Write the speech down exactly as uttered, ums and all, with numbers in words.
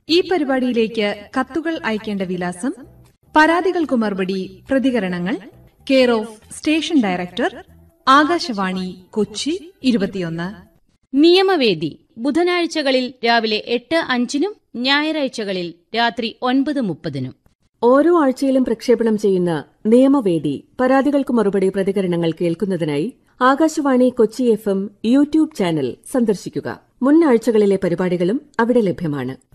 ഈ പരിപാടിയിലേക്ക് കത്തുകൾ അയക്കേണ്ട വിലാസം: പരാതികൾക്കു മറുപടി, പ്രതികരണങ്ങൾ, care of station director, Akashvani, Kochi ഇരുപത്തിയൊന്ന്. നിയമവേദി ബുധനാഴ്ചകളിൽ രാവിലെ എട്ട് അഞ്ചിനും ഞായറാഴ്ചകളിൽ രാത്രി ഒൻപത് മുപ്പതിനും. ഓരോ ആഴ്ചയിലും പ്രക്ഷേപണം ചെയ്യുന്ന നിയമവേദി പരാതികൾക്ക് മറുപടി, പ്രതികരണങ്ങൾ കേൾക്കുന്നതിനായി Akashvani Kochi F M YouTube channel സന്ദർശിക്കുക. മുൻ ആഴ്ചകളിലെ പരിപാടികളും അവിടെ ലഭ്യമാണ്.